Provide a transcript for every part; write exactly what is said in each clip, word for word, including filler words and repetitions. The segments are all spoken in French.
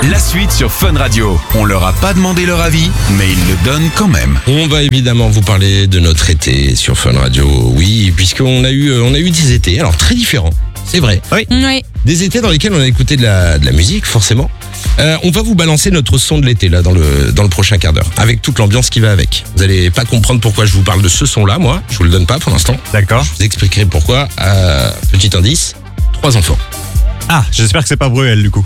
La suite sur Fun Radio. On leur a pas demandé leur avis, mais ils le donnent quand même. On va évidemment vous parler de notre été sur Fun Radio. Oui, puisqu'on a eu, on a eu des étés, alors très différents, c'est vrai. Oui. Des étés dans lesquels on a écouté de la, de la musique, forcément. Euh, on va vous balancer notre son de l'été là dans le dans le prochain quart d'heure, avec toute l'ambiance qui va avec. Vous allez pas comprendre pourquoi je vous parle de ce son-là, moi. Je vous le donne pas pour l'instant. D'accord. Je vous expliquerai pourquoi. Euh, petit indice, trois enfants. Ah, j'espère que c'est pas Bruel du coup.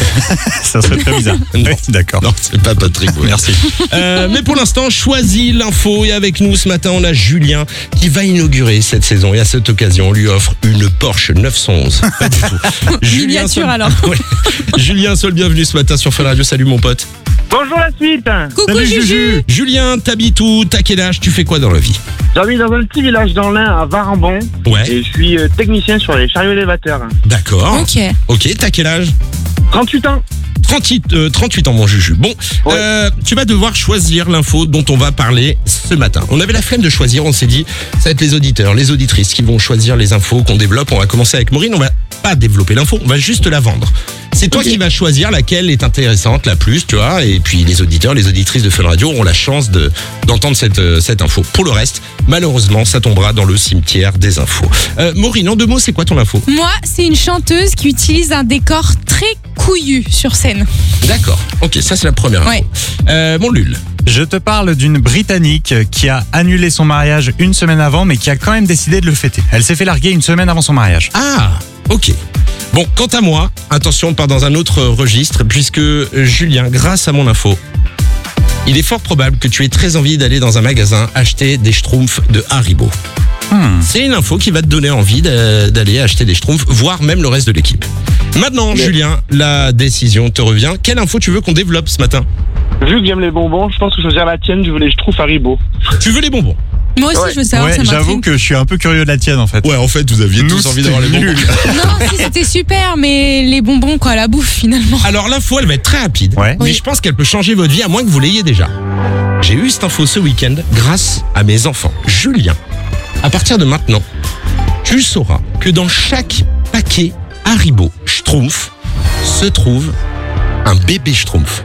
Ça serait très bizarre. Non. Oui, d'accord. Non, c'est pas Patrick. Ouais. Merci. Euh, mais pour l'instant, choisis l'info. Et avec nous ce matin, on a Julien qui va inaugurer cette saison. Et à cette occasion, on lui offre une Porsche neuf cent onze. Pas du tout. Miniature sois... alors. Ouais. Julien, sois le bienvenu ce matin sur Fun Radio. Salut mon pote. Bonjour la suite. Coucou Salut, Juju. Juju. Julien, t'habites où? T'as quel âge? Tu fais quoi dans la vie? J'habite dans un petit village dans l'Ain à Varambon Ouais. et je suis euh, technicien sur les chariots élévateurs. D'accord. Ok. Ok, t'as quel âge? trente-huit ans. trente-huit, euh, trente-huit ans mon Juju. Bon, Ouais. euh, tu vas devoir choisir l'info dont on va parler ce matin. On avait la flemme de choisir, on s'est dit, ça va être les auditeurs, les auditrices qui vont choisir les infos qu'on développe. On va commencer avec Maureen, on va pas développer l'info, on va juste la vendre. C'est toi Ok. qui vas choisir laquelle est intéressante, la plus, tu vois, et puis les auditeurs, les auditrices de Fun Radio auront la chance de, d'entendre cette, euh, cette info. Pour le reste, malheureusement, ça tombera dans le cimetière des infos. Euh, Maureen, en deux mots, c'est quoi ton info? Moi, c'est une chanteuse qui utilise un décor très couillu sur scène. D'accord, ok, ça c'est la première info. Ouais. Euh, mon Lul. Je te parle d'une Britannique qui a annulé son mariage une semaine avant, mais qui a quand même décidé de le fêter. Elle s'est fait larguer une semaine avant son mariage. Ah, ok. Bon, quant à moi, attention, on part dans un autre registre, puisque Julien, grâce à mon info, il est fort probable que tu aies très envie d'aller dans un magasin acheter des schtroumpfs de Haribo. Hmm. C'est une info qui va te donner envie d'a- d'aller acheter des schtroumpfs, voire même le reste de l'équipe. Maintenant, Mais- Julien, la décision te revient. Quelle info tu veux qu'on développe ce matin? Vu que j'aime les bonbons, je pense que choisir la tienne, je voulais je trouve Haribo. Tu veux les bonbons? Moi aussi, Ouais. je veux savoir, Ouais, ça j'avoue m'intrigue. que je suis un peu curieux de la tienne en fait. Ouais, en fait, vous aviez Nous, tous envie d'avoir les c'était bonbons. nul. Non, si, c'était super, mais les bonbons, quoi, la bouffe, finalement. Alors l'info, elle va être très rapide, Ouais. mais Oui. je pense qu'elle peut changer votre vie à moins que vous l'ayez déjà. J'ai eu cette info ce week-end grâce à mes enfants. Julien, à partir de maintenant, tu sauras que dans chaque paquet Haribo Schtroumpf se trouve un bébé Schtroumpf.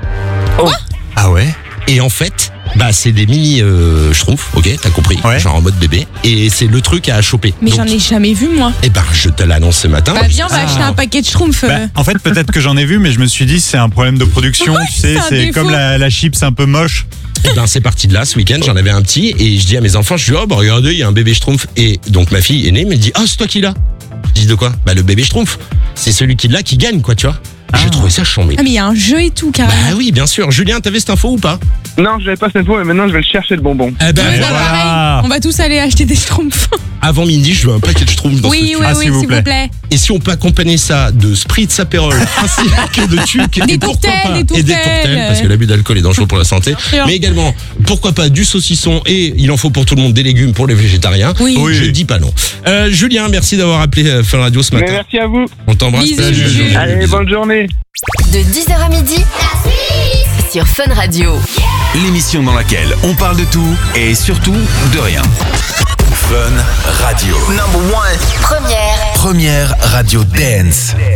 Ah ouais? Et en fait, bah c'est des mini euh, Schtroumpfs, ok, t'as compris, Ouais. genre en mode bébé. Et c'est le truc à choper. Mais Donc, j'en ai jamais vu, moi. eh ben, je te l'annonce ce matin. Bah, viens, on va Ah. acheter un paquet de schtroumpfs. Bah, en fait, peut-être que j'en ai vu, mais je me suis dit c'est un problème de production. Ouais, tu sais, c'est un c'est défaut. comme la, la chips un peu moche. Eh ben c'est parti de là, ce week-end, j'en avais un petit et je dis à mes enfants, je dis oh bah regardez, il y a un bébé Schtroumpf. Et donc ma fille aînée me dit oh c'est toi qui l'as. Je dis de quoi? Bah le bébé Schtroumpf, c'est celui qui l'a qui gagne quoi, tu vois. J'ai trouvé ça chambé. Ah, mais il y a un jeu et tout, carrément. Bah oui, bien sûr. Julien, t'avais cette info ou pas? Non, je n'avais pas cette info, mais maintenant je vais le chercher le bonbon. Eh ben Ouais, Et bah, voilà. pareil, on va tous aller acheter des schtroumpfs. avant midi, je veux un paquet de Schtroumpf dans ce Oui, oui, studio. Ah, oui, s'il vous s'il plaît. vous plaît. Et si on peut accompagner ça de Spritz Aperol ainsi que de Tuc Des et pourquoi tourtelles, pas des et des tourtelles. tourtelles parce que l'abus d'alcool est dangereux pour la santé. sûr. Mais également, pourquoi pas du saucisson et il en faut pour tout le monde des légumes pour les végétariens. Oui. Oui. Je dis pas non. Euh, Julien, merci d'avoir appelé euh, Fun Radio ce Mais matin. merci à vous. On t'embrasse. Bisous, Salut, Juju. Juju. Allez, Bisous. bonne journée. De dix heures à midi. Sur Fun Radio. L'émission dans laquelle on parle de tout et surtout de rien. Fun Radio. Première. Première radio dance.